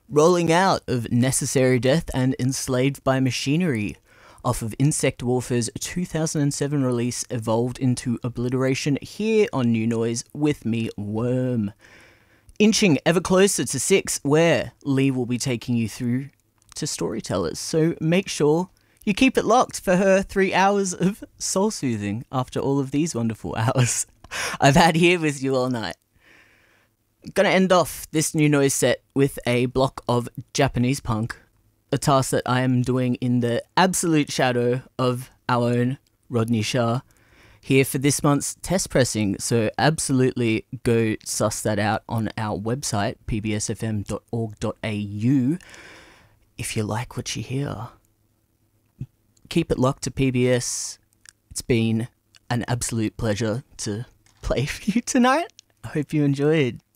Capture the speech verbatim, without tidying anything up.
Rolling out of Necessary Death and Enslaved by Machinery, off of Insect Warfare's two thousand seven release Evolved into Obliteration, here on New Noise with me, Worm. Inching ever closer to six, where Lee will be taking you through to Storytellers, so make sure you keep it locked for her three hours of soul soothing after all of these wonderful hours I've had here with you all night. Gonna end off this New Noise set with a block of Japanese punk, a task that I am doing in the absolute shadow of our own Rodney Shah, here for this month's test pressing, so absolutely go suss that out on our website, p b s f m dot org dot a u, if you like what you hear. Keep it locked to P B S. It's been an absolute pleasure to play for you tonight. I hope you enjoyed.